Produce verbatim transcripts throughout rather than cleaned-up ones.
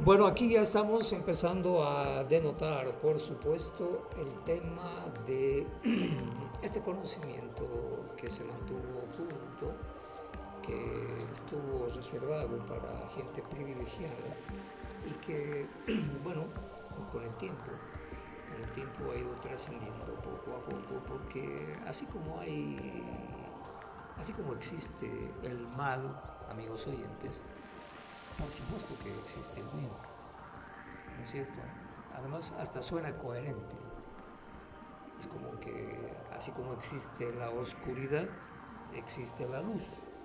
Bueno, aquí ya estamos empezando a denotar, por supuesto, el tema de este conocimiento que se mantuvo oculto, que estuvo reservado para gente privilegiada y que, bueno, con el tiempo, con el tiempo ha ido trascendiendo poco a poco, porque así como hay, así como existe el mal, amigos oyentes, por supuesto que existe el bien, ¿no es cierto? Además, hasta suena coherente. Es como que, así como existe la oscuridad, existe la luz.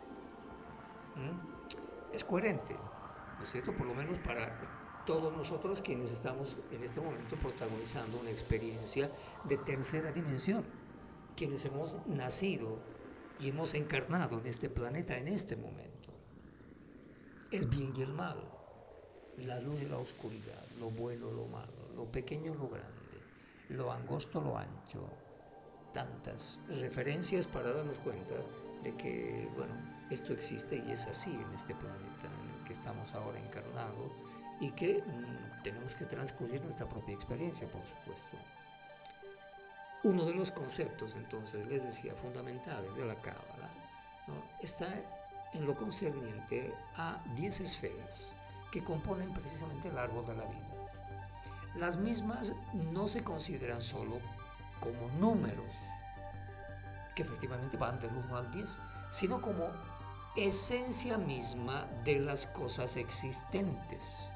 ¿Mm? Es coherente, ¿no es cierto? Por lo menos para todos nosotros quienes estamos en este momento protagonizando una experiencia de tercera dimensión, quienes hemos nacido y hemos encarnado en este planeta en este momento. El bien y el mal, la luz y la oscuridad, lo bueno, lo malo, lo pequeño, lo grande, lo angosto, lo ancho. Tantas referencias para darnos cuenta de que, bueno, esto existe y es así en este planeta en el que estamos ahora encarnados y que mmm, tenemos que transcurrir nuestra propia experiencia, por supuesto. Uno de los conceptos, entonces, les decía, fundamentales de la Cábala, ¿no?, está en lo concerniente a diez esferas que componen precisamente el árbol de la vida. Las mismas no se consideran solo como números, que efectivamente van del uno al diez, sino como esencia misma de las cosas existentes.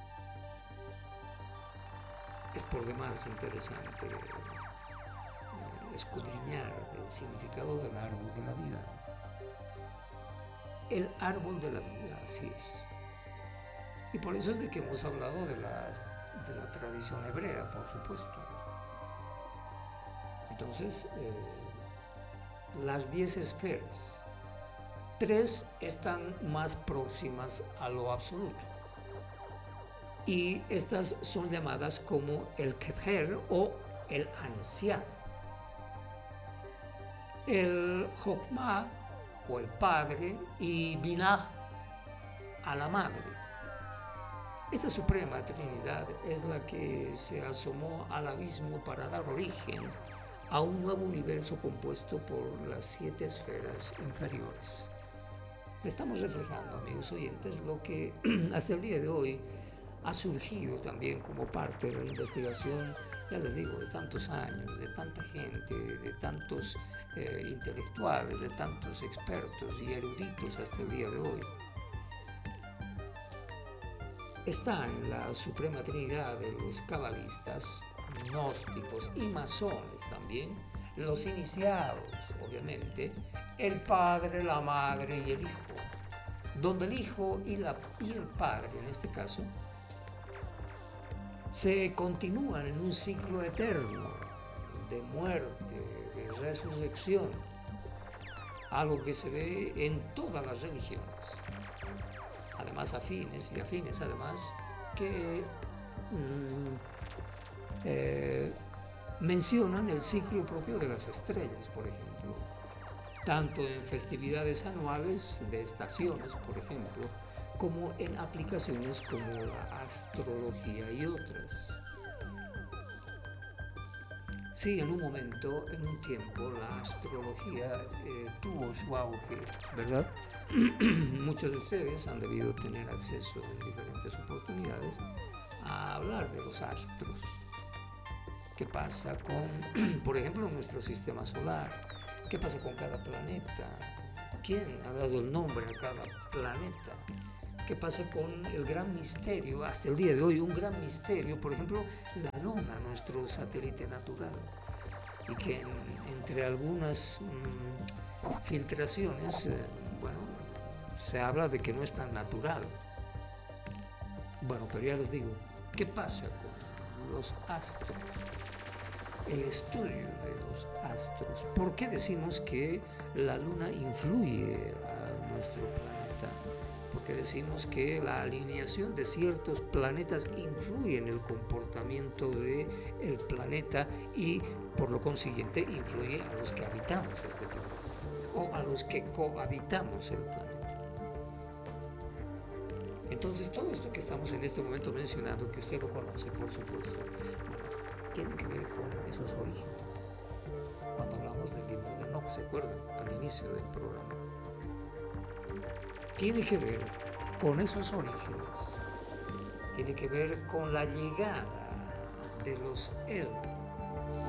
Es por demás interesante escudriñar el significado del árbol de la vida. El árbol de la vida, así es. Y por eso es de que hemos hablado de la, de la tradición hebrea, por supuesto. Entonces, eh, las diez esferas, tres están más próximas a lo absoluto. Y estas son llamadas como el Kether o el anciano. El Jokmah o el padre y Binah a la madre. Esta suprema Trinidad es la que se asomó al abismo para dar origen a un nuevo universo compuesto por las siete esferas inferiores. Estamos reflejando, amigos oyentes, lo que hasta el día de hoy ha surgido también como parte de la investigación, ya les digo, de tantos años, de tanta gente, de tantos eh, intelectuales, de tantos expertos y eruditos hasta el día de hoy. Está en la Suprema Trinidad de los cabalistas, gnósticos y masones también, los iniciados, obviamente, el Padre, la Madre y el Hijo, donde el Hijo y, la, y el Padre, en este caso, se continúan en un ciclo eterno de muerte, de resurrección, algo que se ve en todas las religiones. Además afines y afines además que mmm, eh, mencionan el ciclo propio de las estrellas, por ejemplo, tanto en festividades anuales de estaciones, por ejemplo, como en aplicaciones como la astrología y otras. Sí, en un momento, en un tiempo, la astrología eh, tuvo su auge, ¿verdad? Muchos de ustedes han debido tener acceso en diferentes oportunidades a hablar de los astros. ¿Qué pasa con, por ejemplo, nuestro sistema solar? ¿Qué pasa con cada planeta? ¿Quién ha dado el nombre a cada planeta? ¿Qué pasa con el gran misterio, hasta el día de hoy, un gran misterio, por ejemplo, la Luna, nuestro satélite natural, y que en, entre algunas mmm, filtraciones, eh, bueno, se habla de que no es tan natural. Bueno, pero ya les digo, ¿qué pasa con los astros? El estudio de los astros. ¿Por qué decimos que la Luna influye a nuestro planeta? Porque decimos que la alineación de ciertos planetas influye en el comportamiento del planeta y por lo consiguiente influye a los que habitamos este planeta o a los que cohabitamos el planeta. entonces todo esto que estamos en este momento mencionando, que usted lo conoce, por supuesto, tiene que ver con esos orígenes. Cuando hablamos del libro de Enoch, ¿se acuerdan? Al inicio del programa. Tiene que ver con esos orígenes. Tiene que ver con la llegada de los elfos